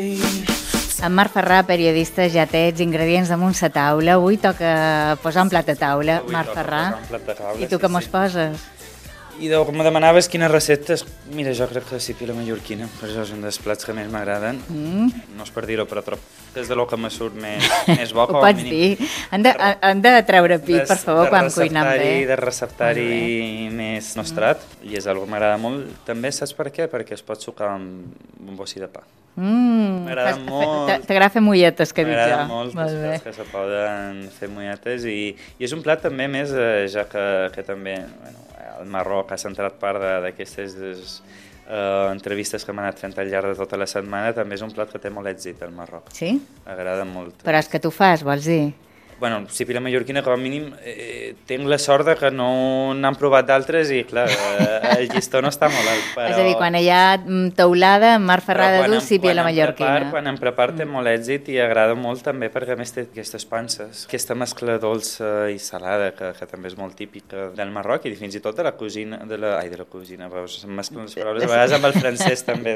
En Marc Ferrà, periodista, ja té els ingredients damunt la taula. Avui toca posar un plat de taula, Marc Ferrà. I tu que mos poses? I com me demanaves quines receptes, mira, jo crec que la sípia mallorquina, per això és un dels plats que més m'agraden. No és per dir-ho, però és de lo que me surt més bo. Ho pots dir. Han de treure pit, per favor, quan cuinem bé. De receptari més nostrat, i és algo que m'agrada molt. També saps per què? Perquè es pot sucar amb un bocí de pa. M'agrada molt. T'agrada fer mulletes, que dic jo. M'agrada molt els plats que se poden fer mulletes, i és un plat també més, ja que també el Marroc ha centrat part d'aquestes entrevistes que m'ha anat fent al llarg de tota la setmana. També és un plat que té molt èxit al Marroc. Sí? M'agrada molt. Però és que tu fas, vols dir? Bueno, sípia mallorquina, com a mínim, tinc la sort de que no n'han provat d'altres i, clar, el llistó no està molt alt. Però... És a dir, quan hi ha teulada, Marc Ferrà de dur sípia la mallorquina. Quan en prepar té molt èxit i agrada molt també perquè a més té aquestes panses, aquesta mescla dolça i salada que també és molt típica del Marroc i fins i tot de la cuisina, de la cuisina, veus, em mesclen les paraules, a vegades amb el francès també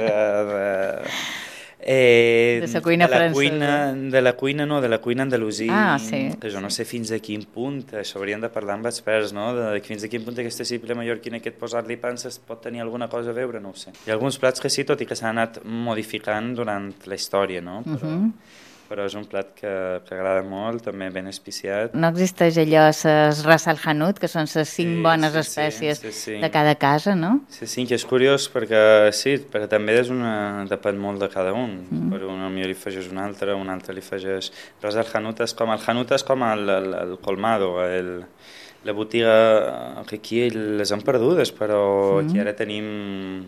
de la cuina francesa. De la cuina andalusí, sí, que jo no sé fins a quin punt, això hauríem de parlar amb experts, no? Fins a quin punt aquesta sípia mallorquina, aquest posar-li panses pot tenir alguna cosa a veure, no ho sé. Hi ha alguns plats que sí, tot i que s'han anat modificant durant la història, no? Però és un plat que agrada molt, també ben especiat. No existeix allò, les Ras al Hanout, que són les 5 bones espècies de cada casa, no? Sí, que és curiós perquè perquè també depèn molt de cada un. Per un millor li afegeix un altre li afegeix... Ras al Hanout és com el colmado, la botiga que aquí les han perdudes, però aquí ara tenim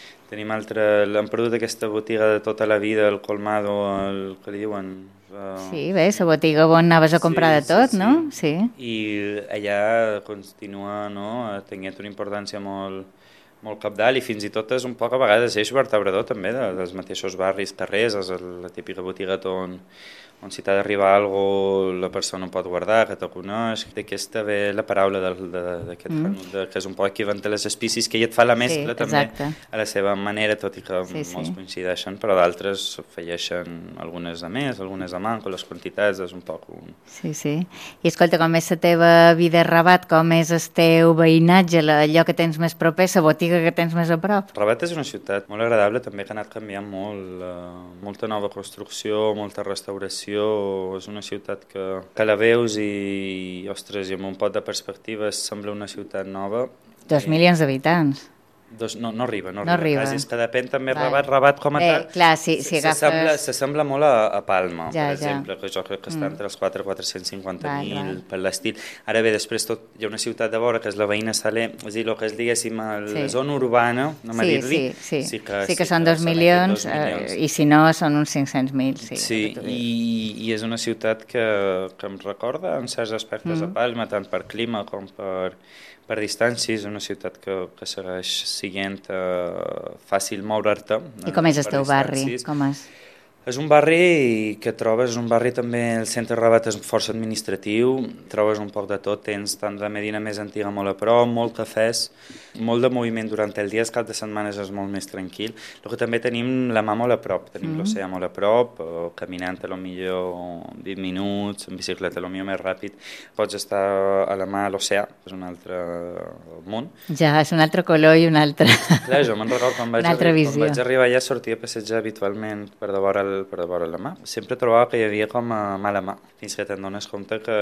l'han perdut aquesta botiga de tota la vida, el colmado, el que li diuen... Sí, bé, la botiga on anaves a comprar de tot, no? Sí. I allà continua tenint una importància molt cabdal i fins i tot és un poc a vegades eix vertebrador també dels mateixos barris, carrers, és la típica botiga on si t'ha d'arribar alguna cosa la persona ho pot guardar, que te coneix. D'aquesta ve la paraula d'aquest Hanout, que és un poc equivalent a les espècies, que ella et fa la mescla també a la seva manera, tot i que molts coincideixen, però d'altres afegeixen algunes de més, algunes de manco, les quantitats és un poc... Sí. I escolta, com és la teva vida a Rabat, com és el teu veïnatge, allò que tens més proper, la botiga que tens més a prop? Rabat és una ciutat molt agradable, també que ha anat canviant molt, molta nova construcció, molta restauració. És una ciutat que la veus i, ostres, i amb un pot de perspectiva sembla una ciutat nova. 2 milions d'habitants. No arriba. És que depèn també Rabat com a tal. Clar, si agafes... S'assembla molt a Palma, per exemple, que jo crec que està entre els 450.000 per l'estil. Ara bé, després hi ha una ciutat de vora que és la veïna Saler, és a dir, el que és, diguéssim, la zona urbana, anem a dir-li. Sí que són 2 milions i si no són uns 500.000. Sí, i és una ciutat que em recorda en certs aspectes a Palma, tant per clima com per distància. És una ciutat que segueix sent fàcil moure's-te. I com és el teu barri? Com és? És un barri que trobes, un barri també, el centre de Rabat és força administratiu, trobes un poc de tot, tens tant la Medina més antiga molt a prop, molt cafès, molt de moviment durant el dia, els caps de setmanes és molt més tranquil. El que també tenim la mà molt a prop, tenim l'oceà molt a prop, caminant a lo millor 20 minuts, en bicicleta a lo millor més ràpid, pots estar a la mà a l'oceà, és un altre món. Ja, és un altre color i un altre... Clar, jo me'n recordo quan vaig arribar allà sortia a passejar habitualment per davora la mà. Sempre trobava que hi havia com a mala mà, fins que te'n dones compte que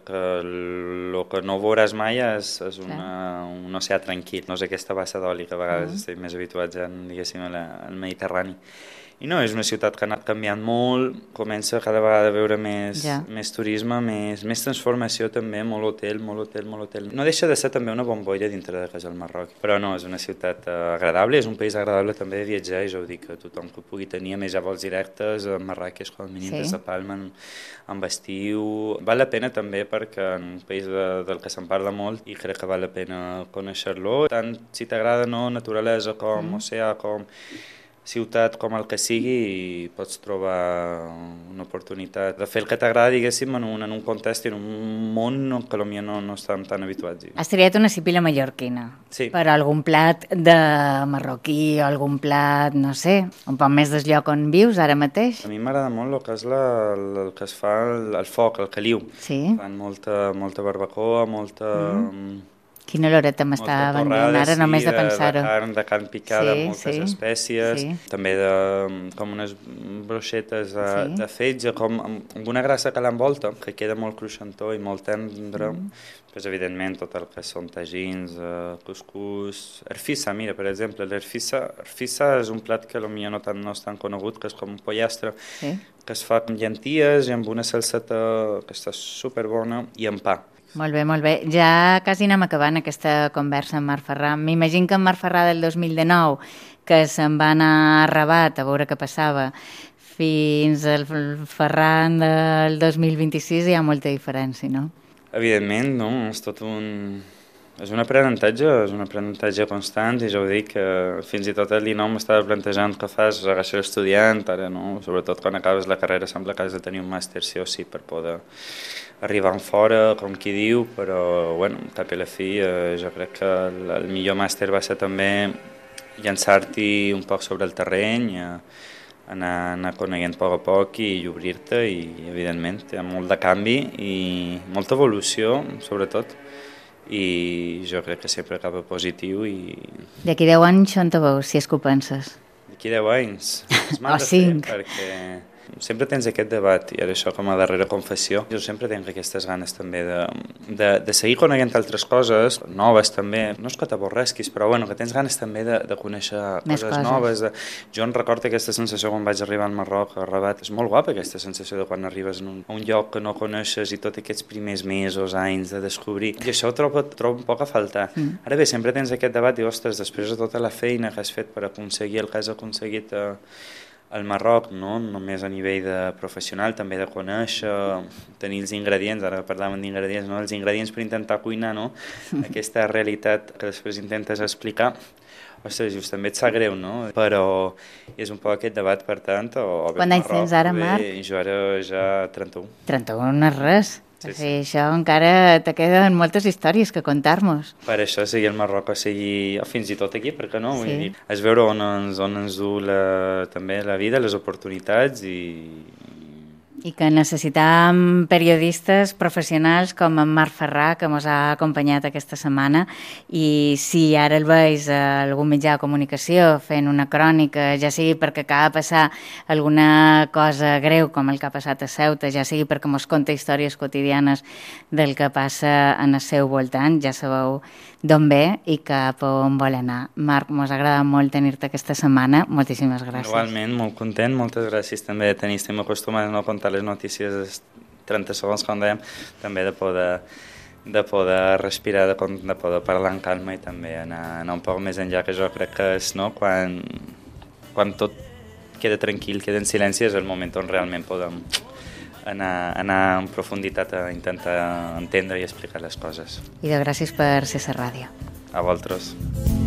el que no veuràs mai és un oceà tranquil, no és aquesta bassa d'oli que a vegades estem més habituats diguéssim, al Mediterrani. I no, és una ciutat que ha anat canviant molt, comença cada vegada a veure més turisme, més transformació també, molt hotel. No deixa de ser també una bombolla dintre de casa al Marroc, però no, és una ciutat agradable, és un país agradable també de viatjar, i jo ho dic a tothom que pugui tenir, a més hi ha vols directes, a Marràqueix com a mínim des de Palma, amb estiu. Val la pena també perquè en un país del que se'n parla molt i crec que val la pena conèixer-lo, tant si t'agrada naturalesa com oceà, com ciutat com el que sigui i pots trobar una oportunitat de fer el que t'agrada, diguéssim, en un context i en un món que potser no estàvem tan habituats. Has triat una sipila mallorquina. Sí. Per algun plat de marroquí o algun plat, no sé, un poc més del lloc on vius ara mateix? A mi m'agrada molt el que és el que es fa al foc, el caliu. Sí. Fan molta barbacoa, molta... Quina oloreta m'està venint ara només de pensar-ho. De carn picada, moltes espècies, també com unes broixetes de fetge, com amb una grassa que l'envolta, que queda molt cruixentó i molt tendre. Pues, evidentment, tot el que són tagins, cuscús... Arfissa, mira, per exemple, l'arfissa és un plat que potser no és tan conegut, que és com un pollastre, que es fa amb llenties i amb una salseta que està superbona i amb pa. Molt bé, molt bé. Ja quasi anem acabant aquesta conversa amb Marc Ferran. M'imagino que en Marc Ferran del 2019, que se'n va anar a Rabat a veure què passava, fins al Ferran del 2026 hi ha molta diferència, no? Evidentment, no? És un aprenentatge constant i ja ho dic, fins i tot el 19 m'estava plantejant què fas, agaixar estudiant, ara no, sobretot quan acabes la carrera sembla que has de tenir un màster sí o sí per poder arribar en fora, com qui diu, però bueno, cap a la fi jo crec que el millor màster va ser també llançar-t'hi un poc sobre el terreny, anar coneguent a poc i obrir-te i evidentment hi ha molt de canvi i molta evolució sobretot i jo crec que sempre acaba positiu i... D'aquí 10 anys on te veus, si és que ho penses? D'aquí 10 anys? O 5? Perquè sempre tens aquest debat i ara això com a darrera confessió. Jo sempre tenc aquestes ganes també de seguir coneguent altres coses, noves també. No és que t'avorresquis, però bueno, que tens ganes també de conèixer coses noves. Jo em recordo aquesta sensació quan vaig arribar al Marroc, a Rabat. És molt guapa aquesta sensació de quan arribes a un lloc que no coneixes i tots aquests primers mesos, anys de descobrir. I això ho trobo un poc a faltar. Ara bé, sempre tens aquest debat i, ostres, després de tota la feina que has fet per aconseguir el que has aconseguit al Marroc, no només a nivell de professional, també de conèixer, tenir els ingredients, ara parlàvem d'ingredients, no? Els ingredients per intentar cuinar, no? Aquesta realitat que després intentes explicar, ostres, just també et sap greu, no? Però és un poc aquest debat, per tant, o bé Quants anys tens ara, Marc? Jo ara ja 31. 31 no és res. Sí. Això encara te queden moltes històries que contar-nos. Per això, sigui el Marroc o sigui fins i tot aquí, perquè no? Vull dir, és veure on ens du també la vida, les oportunitats I que necessitàvem periodistes professionals com en Marc Ferran, que ens ha acompanyat aquesta setmana, i si ara el veus a algun mitjà de comunicació fent una crònica, ja sigui perquè acaba de passar alguna cosa greu com el que ha passat a Ceuta, ja sigui perquè ens conta històries quotidianes del que passa en el seu voltant, ja sabeu d'on ve i cap on vol anar. Marc, ens ha agradat molt tenir-te aquesta setmana. Moltíssimes gràcies. Igualment, molt content. Moltes gràcies també de tenir. Estem acostumats a no contar les notícies de 30 segons, com dèiem, també de poder respirar, de poder parlar en calma i també anar un poc més enllà, que jo crec que és, no? Quan tot queda tranquil, queda en silenci, és el moment on realment podem anar en profunditat a intentar entendre i explicar les coses. I de gràcies per ser a la ràdio. A vosaltres.